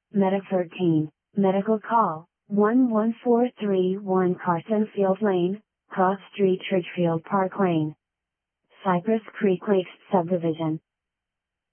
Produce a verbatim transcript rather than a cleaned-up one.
Medic thirteen, Medical Call, one one four three one Carson Field Lane, Cross Street Ridgefield Park Lane. Cypress Creek Lakes Subdivision.